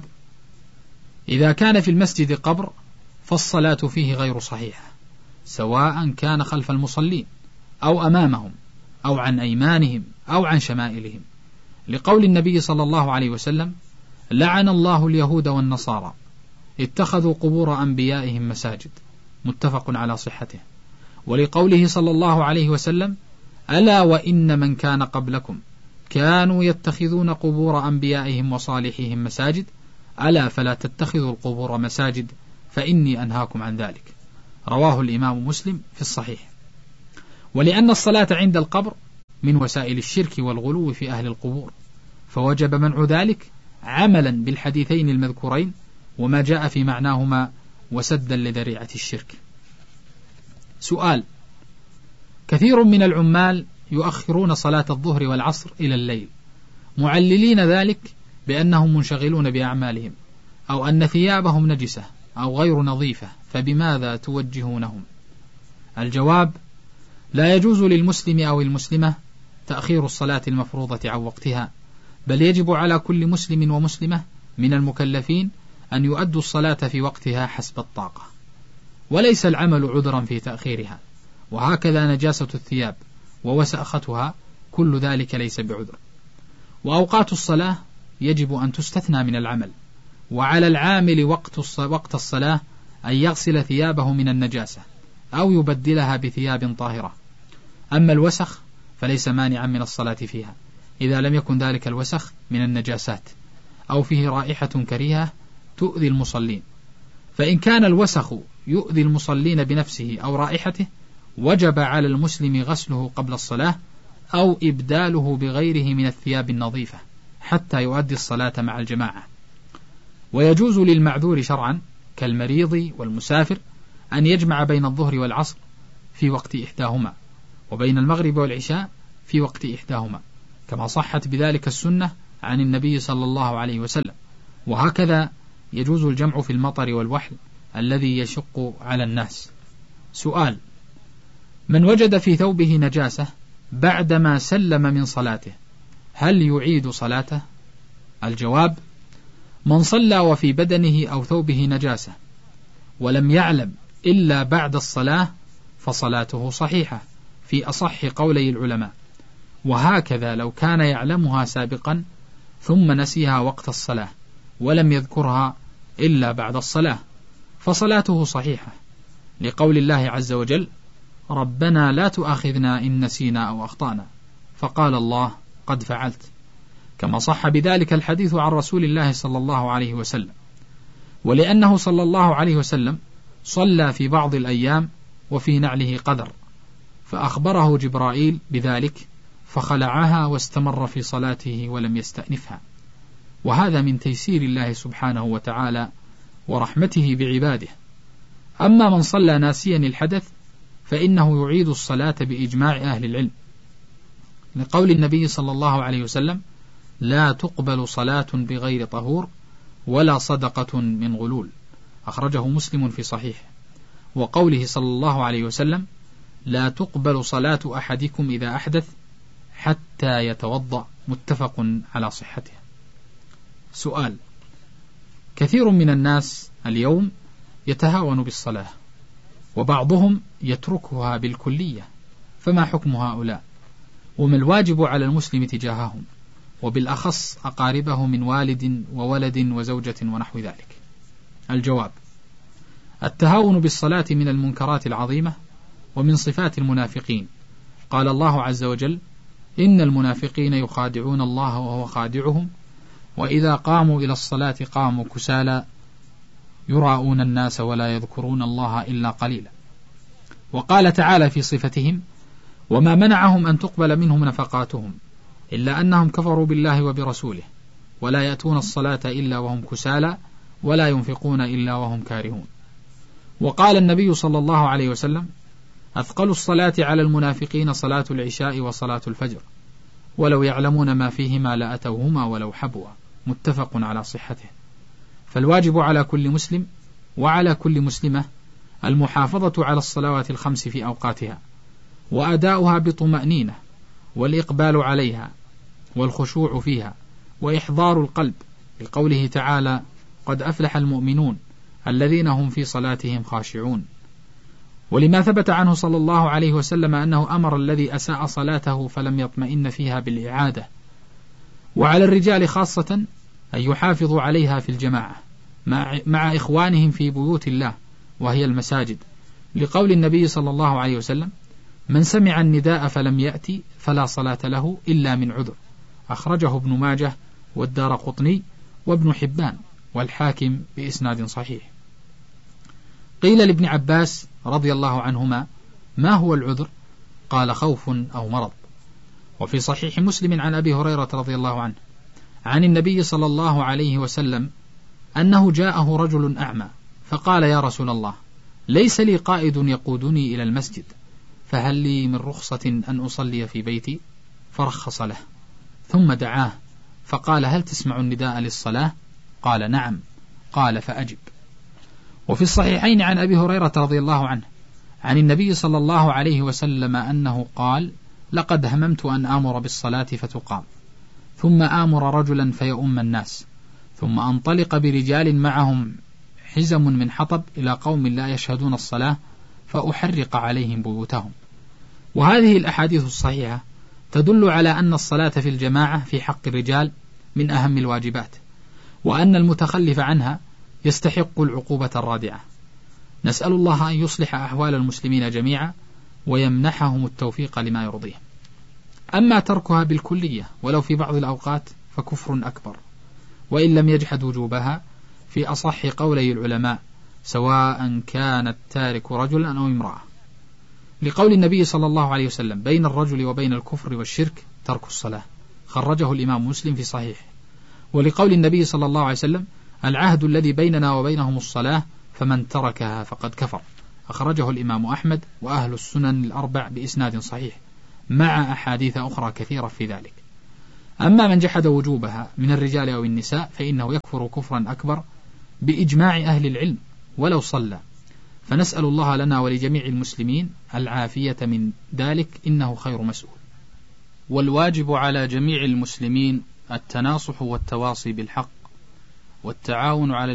إذا كان في المسجد قبر فالصلاة فيه غير صحيحة، سواء كان خلف المصلين أو أمامهم أو عن أيمانهم أو عن شمائلهم، لقول النبي صلى الله عليه وسلم: لعن الله اليهود والنصارى اتخذوا قبور أنبيائهم مساجد، متفق على صحته. ولقوله صلى الله عليه وسلم: ألا وإن من كان قبلكم كانوا يتخذون قبور أنبيائهم وصالحيهم مساجد، ألا فلا تتخذوا القبور مساجد فإني أنهاكم عن ذلك، رواه الإمام مسلم في الصحيح. ولأن الصلاة عند القبر من وسائل الشرك والغلو في أهل القبور، فوجب منع ذلك عملا بالحديثين المذكورين وما جاء في معناهما وسدا لذريعة الشرك. سؤال: كثير من العمال يؤخرون صلاة الظهر والعصر إلى الليل، معللين ذلك بأنهم منشغلون بأعمالهم أو أن ثيابهم نجسة أو غير نظيفة، فبماذا توجهونهم؟ الجواب: لا يجوز للمسلم أو المسلمة تأخير الصلاة المفروضة عن وقتها، بل يجب على كل مسلم ومسلمة من المكلفين أن يؤدوا الصلاة في وقتها حسب الطاقة، وليس العمل عذرا في تأخيرها. وهكذا نجاسة الثياب ووساختها كل ذلك ليس بعذر. وأوقات الصلاة يجب أن تستثنى من العمل، وعلى العامل وقت وقت الصلاة أن يغسل ثيابه من النجاسة أو يبدلها بثياب طاهرة. أما الوسخ فليس مانعا من الصلاة فيها إذا لم يكن ذلك الوسخ من النجاسات أو فيه رائحة كريهة تؤذي المصلين، فإن كان الوسخ يؤذي المصلين بنفسه أو رائحته وجب على المسلم غسله قبل الصلاة أو إبداله بغيره من الثياب النظيفة حتى يؤدي الصلاة مع الجماعة. ويجوز للمعذور شرعا كالمريض والمسافر أن يجمع بين الظهر والعصر في وقت إحداهما، وبين المغرب والعشاء في وقت إحداهما، كما صحت بذلك السنة عن النبي صلى الله عليه وسلم. وهكذا يجوز الجمع في المطر والوحل الذي يشق على الناس. سؤال: من وجد في ثوبه نجاسة بعدما سلم من صلاته هل يعيد صلاته؟ الجواب: من صلى وفي بدنه أو ثوبه نجاسة ولم يعلم إلا بعد الصلاة فصلاته صحيحة في أصح قولي العلماء، وهكذا لو كان يعلمها سابقا ثم نسيها وقت الصلاة ولم يذكرها إلا بعد الصلاة فصلاته صحيحة، لقول الله عز وجل: ربنا لا تؤاخذنا إن نسينا أو أخطأنا، فقال الله: قد فعلت، كما صح بذلك الحديث عن رسول الله صلى الله عليه وسلم. ولأنه صلى الله عليه وسلم صلى في بعض الأيام وفي نعله قدر، فأخبره جبرائيل بذلك فخلعها واستمر في صلاته ولم يستأنفها، وهذا من تيسير الله سبحانه وتعالى ورحمته بعباده. أما من صلى ناسيا الحدث فإنه يعيد الصلاة بإجماع أهل العلم، لقول النبي صلى الله عليه وسلم: لا تقبل صلاة بغير طهور ولا صدقة من غلول، أخرجه مسلم في صحيح. وقوله صلى الله عليه وسلم: لا تقبل صلاة أحدكم إذا أحدث حتى يتوضأ، متفق على صحته. سؤال: كثير من الناس اليوم يتهاون بالصلاة وبعضهم يتركها بالكلية، فما حكم هؤلاء؟ وما الواجب على المسلم تجاههم، وبالأخص أقاربه من والد وولد وزوجة ونحو ذلك؟ الجواب: التهاون بالصلاة من المنكرات العظيمة ومن صفات المنافقين. قال الله عز وجل: إن المنافقين يخادعون الله وهو خادعهم وإذا قاموا إلى الصلاة قاموا كسالى يراءون الناس ولا يذكرون الله إلا قليلا. وقال تعالى في صفتهم: وما منعهم أن تقبل منهم نفقاتهم إلا أنهم كفروا بالله وبرسوله ولا يأتون الصلاة إلا وهم كسالى ولا ينفقون إلا وهم كارهون. وقال النبي صلى الله عليه وسلم: أثقل الصلاة على المنافقين صلاة العشاء وصلاة الفجر ولو يعلمون ما فيهما لأتوهما ولو حبوا، متفق على صحته. فالواجب على كل مسلم وعلى كل مسلمة المحافظة على الصلوات الخمس في أوقاتها وأداؤها بطمأنينة والإقبال عليها والخشوع فيها وإحضار القلب، لقوله تعالى: قد أفلح المؤمنون الذين هم في صلاتهم خاشعون. ولما ثبت عنه صلى الله عليه وسلم أنه أمر الذي أساء صلاته فلم يطمئن فيها بالإعادة. وعلى الرجال خاصة أن يحافظوا عليها في الجماعة مع, مع إخوانهم في بيوت الله وهي المساجد، لقول النبي صلى الله عليه وسلم: من سمع النداء فلم يأتي فلا صلاة له إلا من عذر، أخرجه ابن ماجه والدارقطني وابن حبان والحاكم بإسناد صحيح. قيل لابن عباس رضي الله عنهما: ما هو العذر؟ قال: خوف أو مرض. وفي صحيح مسلم عن أبي هريرة رضي الله عنه عن النبي صلى الله عليه وسلم أنه جاءه رجل أعمى فقال: يا رسول الله، ليس لي قائد يقودني إلى المسجد، فهل لي من رخصة أن أصلي في بيتي؟ فرخص له، ثم دعاه فقال: هل تسمع النداء للصلاة؟ قال: نعم. قال: فأجب. وفي الصحيحين عن أبي هريرة رضي الله عنه عن النبي صلى الله عليه وسلم أنه قال: لقد هممت أن آمر بالصلاة فتقام، ثم آمر رجلا فيؤم الناس، ثم أنطلق برجال معهم حزم من حطب إلى قوم لا يشهدون الصلاة فأحرق عليهم بيوتهم. وهذه الأحاديث الصحيحة تدل على أن الصلاة في الجماعة في حق الرجال من أهم الواجبات، وأن المتخلف عنها يستحق العقوبة الرادعة. نسأل الله أن يصلح أحوال المسلمين جميعا ويمنحهم التوفيق لما يرضيه. أما تركها بالكلية ولو في بعض الأوقات فكفر أكبر، وإن لم يجحد وجوبها في أصح قولي العلماء، سواء كان التارك رجلا أو امرأة، لقول النبي صلى الله عليه وسلم: بين الرجل وبين الكفر والشرك ترك الصلاة، خرجه الإمام مسلم في صحيح. ولقول النبي صلى الله عليه وسلم: العهد الذي بيننا وبينهم الصلاة، فمن تركها فقد كفر، أخرجه الإمام أحمد وأهل السنن الأربع بإسناد صحيح مع أحاديث أخرى كثيرة في ذلك. أما من جحد وجوبها من الرجال أو النساء فإنه يكفر كفرا أكبر بإجماع أهل العلم ولو صلى، فنسأل الله لنا ولجميع المسلمين العافية من ذلك إنه خير مسؤول. والواجب على جميع المسلمين التناصح والتواصي بالحق والتعاون على